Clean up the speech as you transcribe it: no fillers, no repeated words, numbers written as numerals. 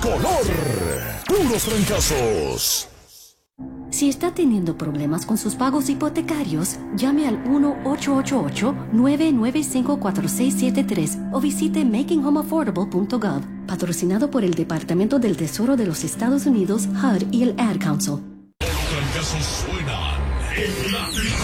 color. Puros trancazos. Si está teniendo problemas con sus pagos hipotecarios, llame al 1-888-995-4673 o visite makinghomeaffordable.gov, patrocinado por el Departamento del Tesoro de los Estados Unidos, HUD y el Ad Council. Los trancazos suenan en la